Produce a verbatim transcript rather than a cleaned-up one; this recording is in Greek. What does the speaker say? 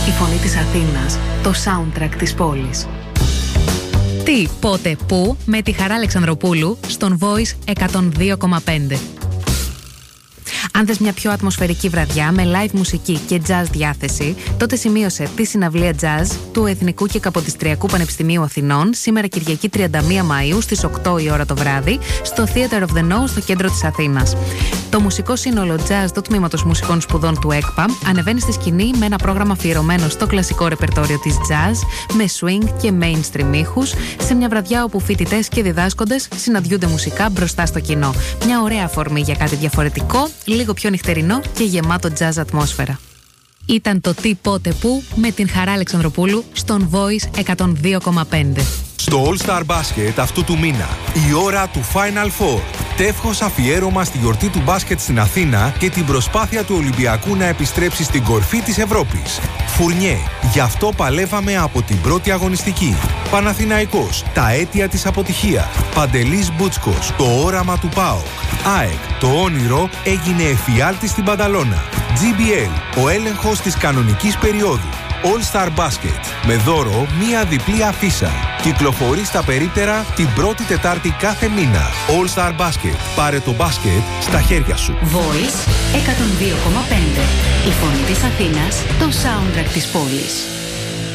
Η φωνή της Αθήνας, το soundtrack της πόλης. Τι, πότε, πού, με τη Χαρά Αλεξανδροπούλου στον Voice εκατόν δύο κόμμα πέντε. Αν θες μια πιο ατμοσφαιρική βραδιά με live μουσική και jazz διάθεση, τότε σημείωσε τη συναυλία jazz του Εθνικού και Καποδιστριακού Πανεπιστημίου Αθηνών σήμερα Κυριακή τριάντα μία Μαΐου στις οκτώ η ώρα το βράδυ στο Theater of the No στο κέντρο της Αθήνας. Το μουσικό σύνολο jazz του Τμήματος Μουσικών Σπουδών του ΕΚΠΑ ανεβαίνει στη σκηνή με ένα πρόγραμμα αφιερωμένο στο κλασικό ρεπερτόριο της jazz με swing και mainstream ήχους σε μια βραδιά όπου φοιτητές και διδάσκοντες συναντιούνται μουσικά μπροστά στο κοινό. Μια ωραία αφορμή για κάτι διαφορετικό, λίγο πιο νυχτερινό και γεμάτο jazz ατμόσφαιρα. Ήταν το Τι, πότε, πού με την Χαρά Αλεξανδροπούλου στον Voice εκατόν δύο κόμμα πέντε. Στο All Star Basket αυτού του μήνα, η ώρα του Final Four. Τεύχος αφιέρωμα στη γιορτή του μπάσκετ στην Αθήνα και την προσπάθεια του Ολυμπιακού να επιστρέψει στην κορφή της Ευρώπης. Φουρνιέ, γι' αυτό παλεύαμε από την πρώτη αγωνιστική. Παναθηναϊκός, τα αίτια της αποτυχίας. Παντελής Μπούτσκος, το όραμα του ΠΑΟΚ. ΑΕΚ, το όνειρο έγινε εφιάλτη στην Πανταλώνα. τζι μπι ελ, ο έλεγχος της κανονικής περίοδου. All Star Basket, με δώρο μία διπλή αφίσα. Κυκλοφορεί στα περίπτερα την πρώτη Τετάρτη κάθε μήνα. All Star Basket, πάρε το μπάσκετ στα χέρια σου. Voice εκατόν δύο κόμμα πέντε. Η φωνή της Αθήνας, το soundtrack της πόλης.